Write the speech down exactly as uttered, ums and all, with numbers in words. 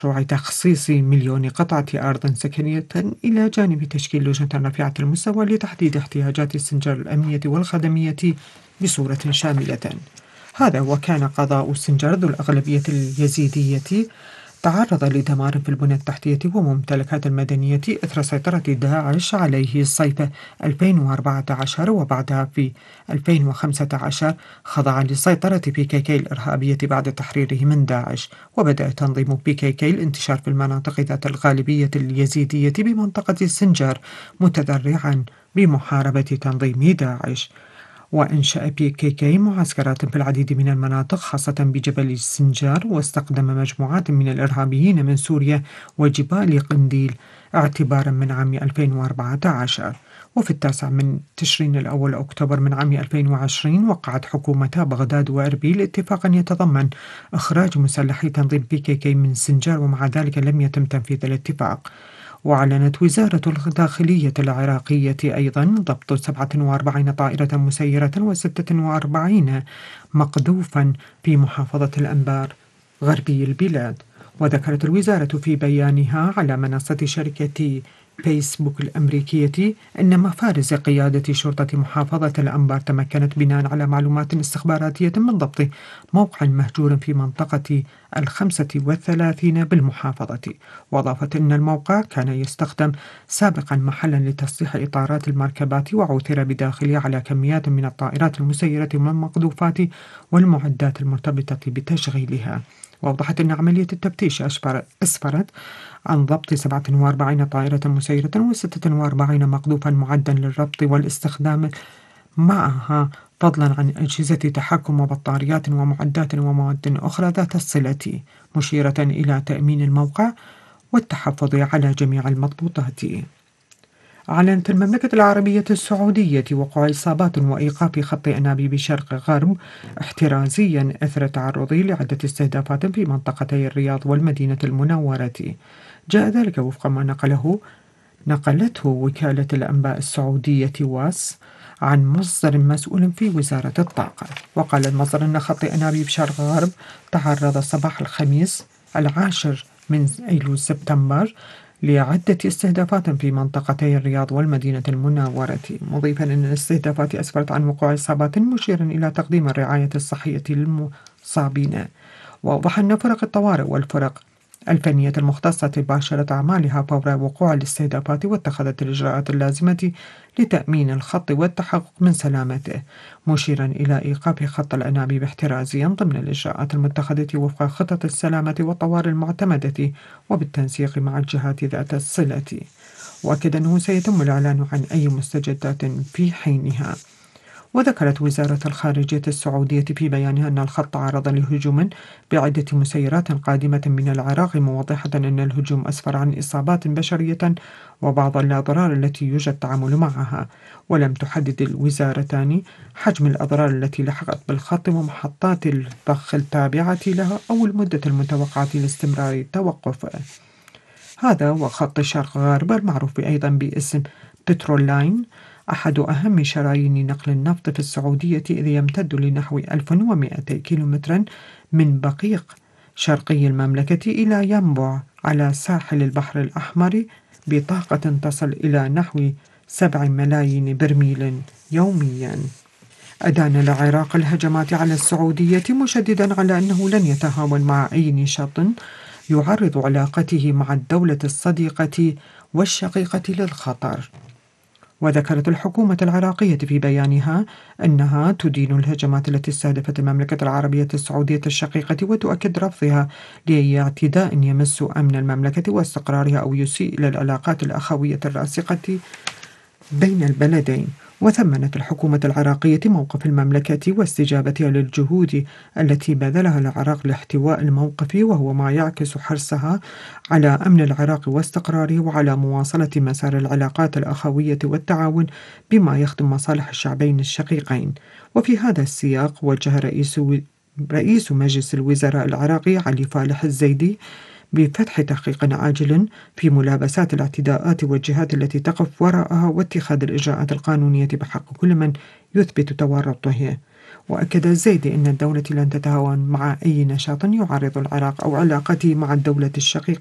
مشروع تخصيص مليون قطعة أرض سكنية إلى جانب تشكيل لجنة رفيعة المستوى لتحديد احتياجات السنجار الأمنية والخدمية بصورة شاملة. هذا وكان قضاء السنجار ذو الأغلبية اليزيدية تعرض لدمار في البنى التحتية وممتلكات المدنية إثر سيطرة داعش عليه صيف ألفين وأربعة عشر، وبعدها في ألفين وخمسة عشر خضع لسيطرة بي كي كي الإرهابية بعد تحريره من داعش. وبدأ تنظيم بي كي كي الانتشار في المناطق ذات الغالبية اليزيدية بمنطقة السنجار، متذرعا بمحاربة تنظيم داعش. وأنشأ بي كي كي معسكرات في العديد من المناطق خاصة بجبل السنجار، واستخدم مجموعات من الإرهابيين من سوريا وجبال قنديل اعتبارا من عام ألفين وأربعة عشر. وفي التاسع من تشرين الأول أكتوبر من عام ألفين وعشرين وقعت حكومتا بغداد وأربيل اتفاقا يتضمن إخراج مسلحي تنظيم بي كي كي من سنجار، ومع ذلك لم يتم تنفيذ الاتفاق. وأعلنت وزارة الداخلية العراقية أيضا ضبط سبعة وأربعين طائرة مسيرة وستة وأربعين مقذوفا في محافظة الأنبار غربي البلاد. وذكرت الوزارة في بيانها على منصة شركة فيسبوك الأمريكية أن مفارز قيادة شرطة محافظة الأنبار تمكنت بناء على معلومات استخباراتية من ضبط موقع مهجور في منطقة الخمسة والثلاثين بالمحافظة. وأضافت أن الموقع كان يستخدم سابقا محلا لتصليح إطارات المركبات، وعثر بداخله على كميات من الطائرات المسيرة والمقذوفات والمعدات المرتبطة بتشغيلها. وأوضحت أن عملية التفتيش أسفرت عن ضبط سبعة وأربعين طائرة مسيرة وستة وأربعين مقذوفا معدا للربط والاستخدام معها، فضلا عن أجهزة تحكم وبطاريات ومعدات ومواد أخرى ذات الصلة، مشيرة إلى تأمين الموقع والتحفظ على جميع المضبوطات. أعلنت المملكة العربية السعودية وقوع إصابات وإيقاف خط أنابيب شرق غرب احترازيا إثر تعرضه لعدة استهدافات في منطقتي الرياض والمدينة المنورة. جاء ذلك وفق ما نقله نقلته وكالة الأنباء السعودية واس عن مصدر مسؤول في وزارة الطاقة. وقال المصدر أن خط أنابيب شرق غرب تعرض صباح الخميس العاشر من أيلول سبتمبر لعدة استهدافات في منطقتي الرياض والمدينة المنورة، مضيفا أن الاستهدافات أسفرت عن وقوع إصابات، مشيرا إلى تقديم الرعاية الصحية للمصابين. وأوضح أن فرق الطوارئ والفرق الفنية المختصة باشرت أعمالها فور وقوع الاستهدافات، واتخذت الإجراءات اللازمة لتأمين الخط والتحقق من سلامته، مشيرا إلى إيقاف خط الأنابيب احترازيا ضمن الإجراءات المتخذة وفق خطط السلامة والطوارئ المعتمدة وبالتنسيق مع الجهات ذات الصلة. وأكد أنه سيتم الإعلان عن أي مستجدات في حينها. وذكرت وزارة الخارجية السعودية في بيانها أن الخط تعرض لهجوم بعدة مسيرات قادمة من العراق، موضحة أن الهجوم أسفر عن إصابات بشرية وبعض الأضرار التي يوجد التعامل معها. ولم تحدد الوزارتان حجم الأضرار التي لحقت بالخط ومحطات الضخ التابعة له أو المدة المتوقعة لاستمرار التوقف. هذا وخط شرق غرب المعروف أيضا باسم بترول لاين أحد أهم شرايين نقل النفط في السعودية، إذ يمتد لنحو ألف ومئتي كيلومتر من بقيق شرقي المملكة إلى ينبع على ساحل البحر الأحمر بطاقة تصل إلى نحو سبع ملايين برميل يوميا. أدان العراق الهجمات على السعودية، مشددا على أنه لن يتهاون مع أي نشاط يعرض علاقته مع الدولة الصديقة والشقيقة للخطر. وذكرت الحكومة العراقية في بيانها أنها تدين الهجمات التي استهدفت المملكة العربية السعودية الشقيقة، وتؤكد رفضها لأي اعتداء يمس أمن المملكة واستقرارها أو يسيء إلى العلاقات الأخوية الراسخة بين البلدين. وثمنت الحكومة العراقية موقف المملكة واستجابتها للجهود التي بذلها العراق لاحتواء الموقف، وهو ما يعكس حرصها على أمن العراق واستقراره وعلى مواصلة مسار العلاقات الأخوية والتعاون بما يخدم مصالح الشعبين الشقيقين. وفي هذا السياق وجه رئيس رئيس مجلس الوزراء العراقي علي فالح الزيدي بفتح تحقيق عاجل في ملابسات الاعتداءات والجهات التي تقف وراءها، واتخاذ الإجراءات القانونية بحق كل من يثبت تورطه. وأكد الزايدي أن الدولة لن تتهاون مع أي نشاط يعارض العراق أو علاقته مع الدولة الشقيقة.